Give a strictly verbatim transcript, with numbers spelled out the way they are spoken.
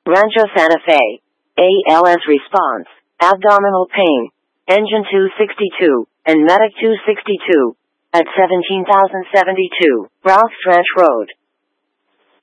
Rancho Santa Fe. A L S response, abdominal pain, engine two sixty-two, and medic two sixty-two, at seventeen thousand seventy-two, Ralph's Ranch Road.